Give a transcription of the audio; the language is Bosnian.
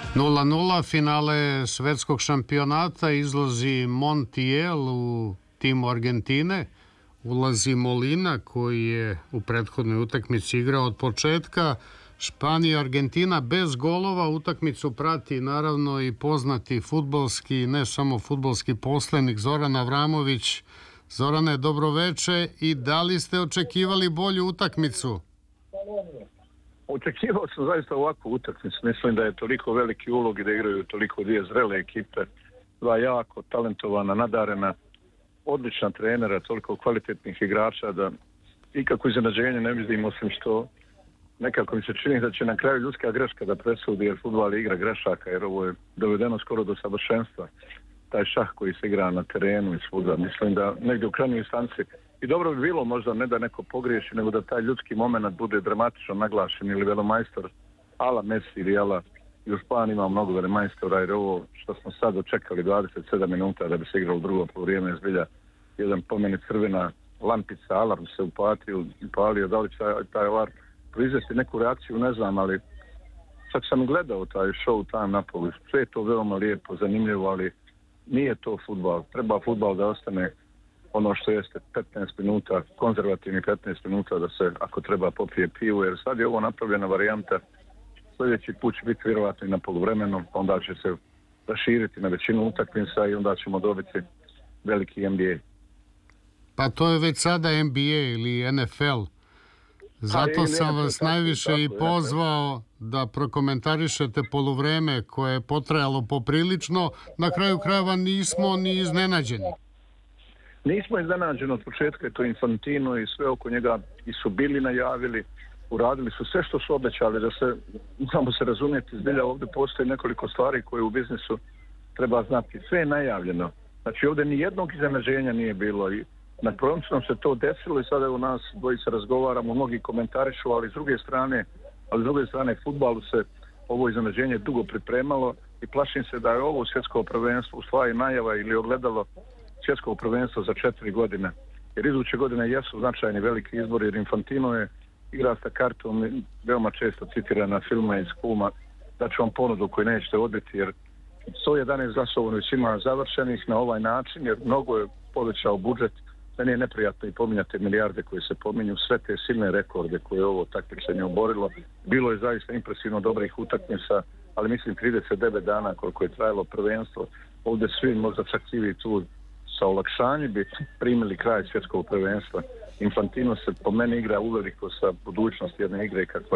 0:0 finale svetskog šampionata, izlazi Montiel u timu Argentine, ulazi Molina koji je u prethodnoj utakmici igrao od početka. Španija, Argentina bez golova. Utakmicu prati naravno i poznati fudbalski, ne samo fudbalski poslenik Zoran Avramović. Zorane, dobroveče, i da li ste očekivali bolju utakmicu? Očekivao sam zaista ovakvu utakmicu. Mislim da je toliko veliki ulog i da igraju toliko dvije zrele ekipe, dva jako talentovana, nadarena, odlična trenera, toliko kvalitetnih igrača da ikako iznenađenje ne vidim, osim što nekako mi se čini da će na kraju ljudska greška da presudi, jer fudbal je igra grešaka, jer ovo je dovedeno skoro do savršenstva. Taj šah koji se igra na terenu i svuda. Mislim da negdje u krajnjoj instanci i dobro bi bilo možda ne da neko pogriješi, nego da taj ljudski moment bude dramatično naglašen, ili velomajstor ala Messi ili ala u Španiji ima mnogo velemajstora, jer ovo što smo sad dočekali 27 minuta da bi se igralo drugo povrijeme je zbilja jedan po meni crvena lampica, alarm se upalio, da li će taj alarm proizvesti neku reakciju, ne znam, ali sad sam gledao taj show time Napoli, sve je to veoma lijepo, zanimljivo, ali nije to fudbal. Treba fudbal da ostane ono što jeste 15 minuta, konzervativni 15 minuta, da se ako treba popije pivo, jer sad je ovo napravljena varijanta. Sljedeći put će biti vjerovatno i na poluvremenu, onda će se raširiti na većinu utakmica i onda ćemo dobiti veliki NBA. Pa to je već sada NBA ili NFL. Zato sam vas najviše i pozvao da prokomentarišete poluvreme koje je potrajalo poprilično. Na kraju krajeva nismo ni iznenađeni. Nismo iznenađeni od početka, je to Infantino i sve oko njega i su bili najavili, uradili su sve što su obećali, da se, moramo se razumjeti, zbilja ovdje postoji nekoliko stvari koje u biznisu treba znati. Sve je najavljeno. Znači ovdje ni jednog iznenađenja nije bilo i na promcu nam se to desilo i sada u nas dvojica razgovaramo, mnogi komentarišu, ali s druge strane fudbalu se ovo iznenađenje dugo pripremalo i plašim se da je ovo svjetsko prvenstvo u stvari najava ili ogledalo svjetskog prvenstva za 4 godine. Jer iduće godine jesu značajni veliki izbori, jer Infantino je igra sa kartom, veoma često citira na filme iz Kuma, da će vam ponudu koju nećete odbiti, jer 111 glasova već ima završenih na ovaj način, jer mnogo je povećao budžet. Meni je neprijatno i pominjati milijarde koje se pominju, sve te silne rekorde koje je ovo takmičenje oborilo. Bilo je zaista impresivno dobrih utakmica, ali mislim 39 dana koliko je trajalo prvenstvo, ovdje svi možda čak civi tu sa olakšanjem bi primili kraj svjetskog prvenstva. Infantino se po meni igra uveliko sa budućnosti jedne igre kakva